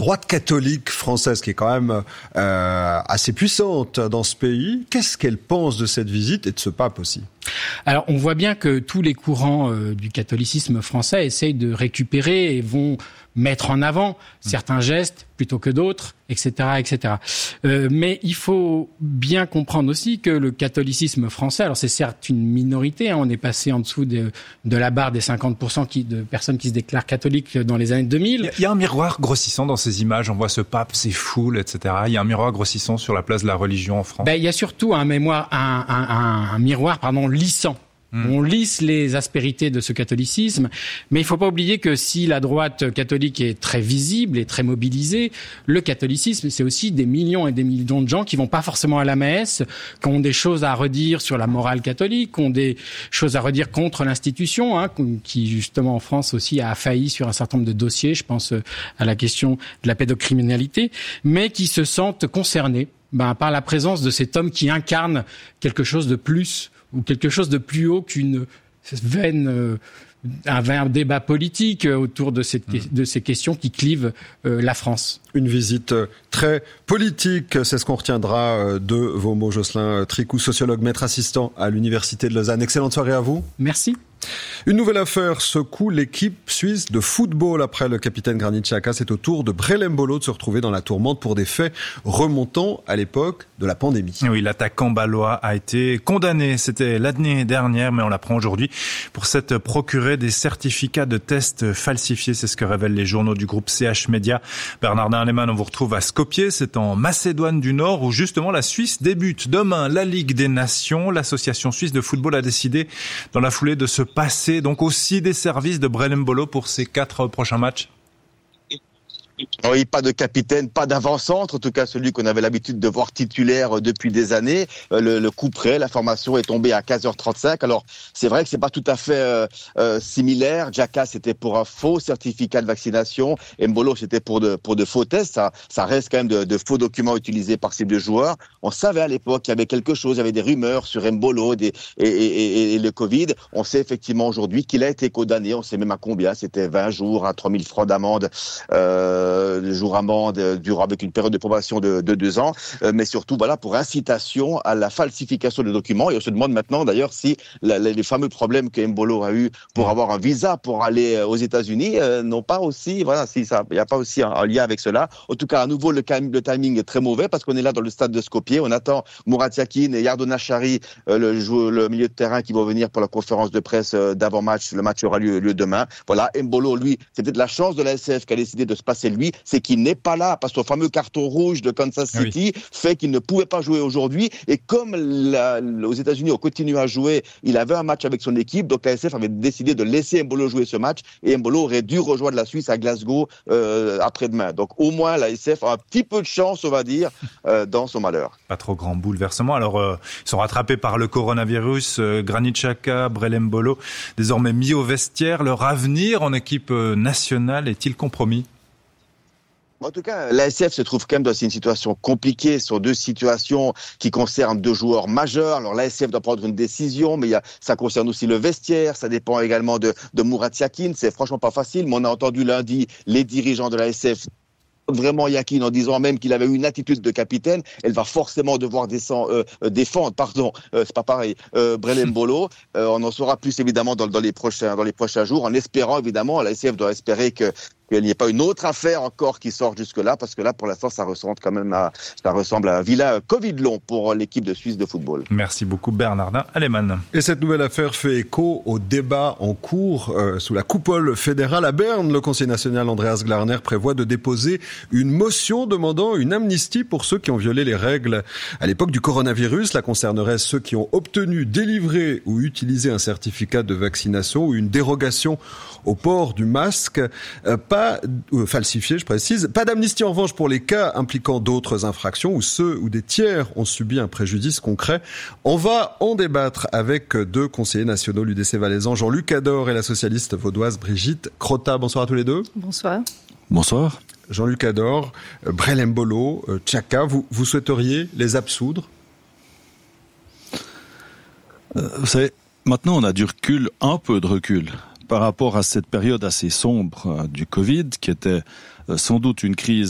droite catholique française, qui est quand même assez puissante dans ce pays, qu'est-ce qu'elle pense de cette visite et de ce pape aussi ? Alors, on voit bien que tous les courants du catholicisme français essayent de récupérer et vont mettre en avant certains gestes plutôt que d'autres, etc., etc. Mais il faut bien comprendre aussi que le catholicisme français, alors c'est certes une minorité, on est passé en dessous de la barre des 50% de personnes qui se déclarent catholiques dans les années 2000. Il y a un miroir grossissant dans ces images, on voit ce pape, ces foules, etc. Il y a un miroir grossissant sur la place de la religion en France. Il y a surtout un miroir lissant. On lisse les aspérités de ce catholicisme, mais il ne faut pas oublier que si la droite catholique est très visible et très mobilisée, le catholicisme, c'est aussi des millions et des millions de gens qui vont pas forcément à la messe, qui ont des choses à redire sur la morale catholique, qui ont des choses à redire contre l'institution, qui justement en France aussi a failli sur un certain nombre de dossiers, je pense à la question de la pédocriminalité, mais qui se sentent concernés par la présence de cet homme qui incarne quelque chose de plus ou quelque chose de plus haut qu'une vaine, un débat politique autour de ces questions qui clivent la France. Une visite très politique, c'est ce qu'on retiendra de vos mots. Jocelyn Tricou, sociologue, maître assistant à l'Université de Lausanne. Excellente soirée à vous. Merci. Une nouvelle affaire secoue l'équipe suisse de football. Après le capitaine Granit Xhaka, c'est au tour de Brelem Bolo de se retrouver dans la tourmente pour des faits remontant à l'époque de la pandémie. Oui, l'attaquant bâlois a été condamné. C'était l'année dernière, mais on l'apprend aujourd'hui pour s'être procuré des certificats de tests falsifiés. C'est ce que révèlent les journaux du groupe CH Media. Bernardin Aleman, on vous retrouve à Skopje. C'est en Macédoine du Nord où justement la Suisse débute demain la Ligue des Nations. L'association suisse de football a décidé dans la foulée de se passer donc aussi des services de Brelem Bolo pour ses 4 prochains matchs. Oui, pas de capitaine, pas d'avant-centre, en tout cas celui qu'on avait l'habitude de voir titulaire depuis des années. Le coup près, la formation est tombée à 15h35. Alors, c'est vrai que c'est pas tout à fait similaire. Xhaka, c'était pour un faux certificat de vaccination. Mbolo, c'était pour de faux tests. Ça reste quand même de faux documents utilisés par ces deux joueurs. On savait à l'époque qu'il y avait quelque chose, il y avait des rumeurs sur Mbolo et le Covid. On sait effectivement aujourd'hui qu'il a été condamné. On sait même à combien. C'était 20 jours à 3 000 francs d'amende. Le jour amende durant avec une période de probation de 2 ans, mais surtout pour incitation à la falsification de documents. Et on se demande maintenant d'ailleurs si les fameux problèmes que Mbolo a eu pour avoir un visa pour aller aux États-Unis n'ont pas aussi, si ça, il n'y a pas aussi un lien avec cela. En tout cas, à nouveau, le timing est très mauvais parce qu'on est là dans le stade de Skopje. On attend Murat Yakin et Yardon Achari, le milieu de terrain, qui vont venir pour la conférence de presse d'avant-match. Le match aura lieu demain. Voilà, Mbolo, lui, c'est peut-être la chance de la SF qui a décidé de se passer lui, c'est qu'il n'est pas là, parce que son fameux carton rouge de Kansas City fait qu'il ne pouvait pas jouer aujourd'hui. Et comme aux États-Unis, on continue à jouer, il avait un match avec son équipe, donc la SF avait décidé de laisser Mbolo jouer ce match, et Mbolo aurait dû rejoindre la Suisse à Glasgow après-demain. Donc au moins, la SF a un petit peu de chance, on va dire, dans son malheur. Pas trop grand bouleversement. Alors, ils sont rattrapés par le coronavirus. Granit Xhaka, Brelem Bolo, désormais mis au vestiaire. Leur avenir en équipe nationale est-il compromis ? En tout cas, l'ASF se trouve quand même dans une situation compliquée sur 2 situations qui concernent 2 joueurs majeurs. Alors l'ASF doit prendre une décision, mais ça concerne aussi le vestiaire, ça dépend également de Murat Yakin. C'est franchement pas facile, mais on a entendu lundi les dirigeants de l'ASF vraiment Yakin en disant même qu'il avait une attitude de capitaine. Elle va forcément devoir défendre, c'est pas pareil, Brelem Bolo. On en saura plus évidemment dans les prochains jours, en espérant évidemment, l'ASF doit espérer qu'il n'y ait pas une autre affaire encore qui sort jusque-là, parce que là, pour l'instant, ça ressemble à un vilain Covid long pour l'équipe de Suisse de football. Merci beaucoup, Bernardin Aleman. Et cette nouvelle affaire fait écho au débat en cours sous la coupole fédérale à Berne. Le Conseil national Andreas Glarner prévoit de déposer une motion demandant une amnistie pour ceux qui ont violé les règles à l'époque du coronavirus. La concernerait ceux qui ont obtenu, délivré ou utilisé un certificat de vaccination ou une dérogation au port du masque. Falsifié, je précise. Pas d'amnistie en revanche pour les cas impliquant d'autres infractions ou ceux où des tiers ont subi un préjudice concret. On va en débattre avec 2 conseillers nationaux l'UDC Valaisan, Jean-Luc Ador, et la socialiste vaudoise Brigitte Crotta. Bonsoir à tous les 2. Bonsoir. Bonsoir. Jean-Luc Ador, Brelem Bolo, Xhaka, vous souhaiteriez les absoudre ? Vous savez, maintenant on a du recul, un peu de recul, par rapport à cette période assez sombre du Covid, qui était sans doute une crise